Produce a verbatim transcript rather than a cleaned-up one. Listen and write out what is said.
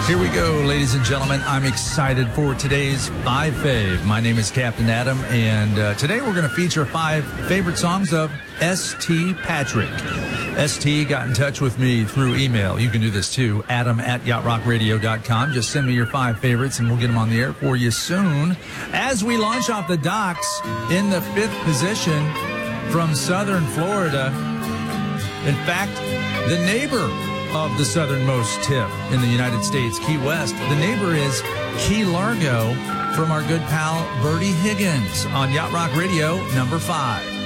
Here we go, ladies and gentlemen. I'm excited for today's Five Fave. My name is Captain Adam, and uh, today we're going to feature five favorite songs of S T Patrick. S T got in touch with me through email. You can do this too, adam at yacht rock radio dot com. Just send me your five favorites, and we'll get them on the air for you soon. As we launch off the docks in the fifth position from Southern Florida. In fact, the neighbor of the southernmost tip in the United States, Key West. The neighbor is Key Largo from our good pal Bertie Higgins on Yacht Rock Radio, number five.